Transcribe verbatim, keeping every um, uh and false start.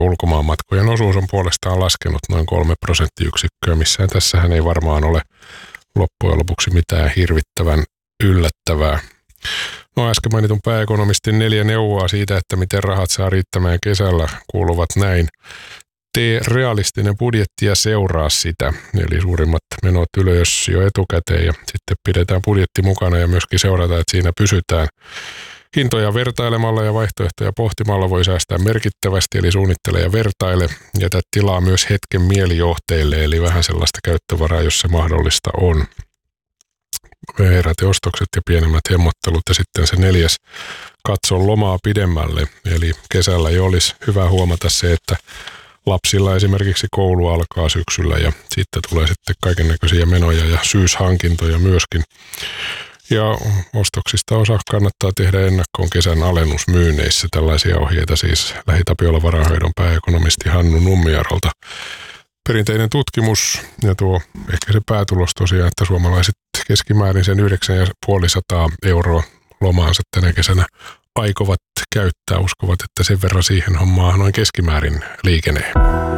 Ulkomaanmatkojen osuus on puolestaan laskenut noin kolme prosenttiyksikköä. Missään tässähän ei varmaan ole loppujen lopuksi mitään hirvittävän yllättävää. No äsken mainitun pääekonomistin neljä neuvoa siitä, että miten rahat saa riittämään kesällä, kuuluvat näin. Tee realistinen budjetti ja seuraa sitä, eli suurimmat menot ylös jo etukäteen ja sitten pidetään budjetti mukana ja myöskin seurata, että siinä pysytään. Hintoja vertailemalla ja vaihtoehtoja pohtimalla voi säästää merkittävästi, eli suunnittele ja vertaile. Jätä tilaa myös hetken mielijohteille, eli vähän sellaista käyttövaraa, jos se mahdollista on. Herät ostokset ja pienemmät hemmottelut ja sitten se neljäs, katso lomaa pidemmälle. Eli kesällä jo olisi hyvä huomata se, että lapsilla esimerkiksi koulu alkaa syksyllä ja sitten tulee sitten kaikennäköisiä menoja ja syyshankintoja myöskin. Ja ostoksista osa kannattaa tehdä ennakkoon kesän alennusmyynneissä. Tällaisia ohjeita siis Lähi-Tapiolan varainhoidon pääekonomisti Hannu Nummiarolta. Perinteinen tutkimus ja tuo ehkä se päätulos tosiaan, että suomalaiset keskimäärin sen yhdeksänsataa euroa lomaansa tänä kesänä aikovat käyttää. Uskovat, että sen verran siihen hommaan noin keskimäärin liikenee.